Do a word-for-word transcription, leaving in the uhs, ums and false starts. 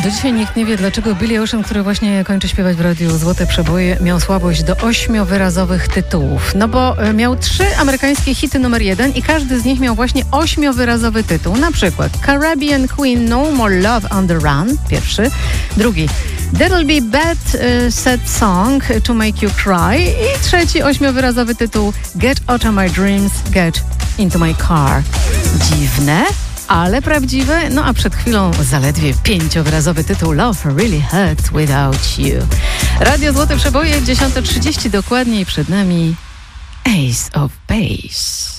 Do dzisiaj nikt nie wie, dlaczego Billy Ocean, który właśnie kończy śpiewać w radiu Złote Przeboje, miał słabość do ośmiowyrazowych tytułów. No bo miał trzy amerykańskie hity numer jeden i każdy z nich miał właśnie ośmiowyrazowy tytuł. Na przykład Caribbean Queen No More Love on the Run, pierwszy. Drugi That'll Be Bad uh, Sad Song to Make You Cry. I trzeci ośmiowyrazowy tytuł Get Out of My Dreams, Get Into My Car. Dziwne, ale prawdziwe. No a przed chwilą zaledwie pięciowyrazowy tytuł Love Really Hurts Without You. Radio Złote Przeboje, dziesiąta trzydzieści dokładnie i przed nami Ace of Base.